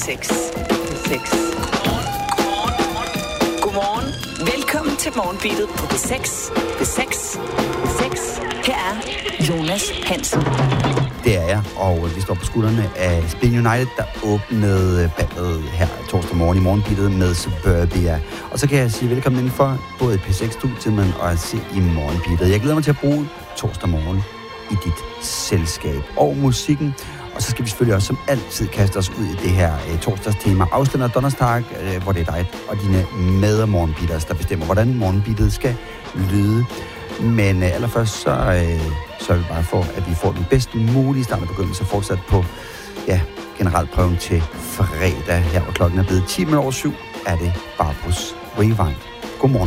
P6. Godmorgen. Velkommen til Morgenbeatet på P6. P6. Her er Jonas Hansen. Det er jeg, og vi står på skuldrene af Spin United, der åbnede ballet her torsdag morgen i Morgenbeatet med Suburbia. Og så kan jeg sige velkommen indenfor, både i P6-studiet, men også i Morgenbeatet. Jeg glæder mig til at bruge torsdag morgen i dit selskab og musikken. Og så skal vi selvfølgelig også som altid kaste os ud i det her torsdagstema. Afslender Donnerstag, hvor det er dig og dine Morgenbeaters, der bestemmer, hvordan Morgenbeatet skal lyde. Men allerførst så er vi bare for, at vi får den bedst mulige start og begyndelse fortsat på generalprøven til fredag. Her hvor klokken er blevet 7:10, er det Barbros Rewind. Godmorgen.